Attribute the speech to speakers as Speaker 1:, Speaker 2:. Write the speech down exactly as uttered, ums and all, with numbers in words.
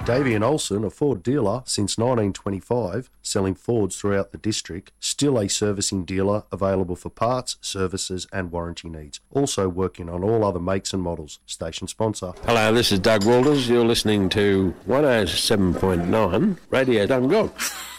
Speaker 1: Davey and Olsen, a Ford dealer since nineteen twenty-five, selling Fords throughout the district, still a servicing dealer available for parts, services and warranty needs. Also working on all other makes and models. Station sponsor.
Speaker 2: Hello, this is Doug Walters. You're listening to one oh seven point nine Radio Dungog.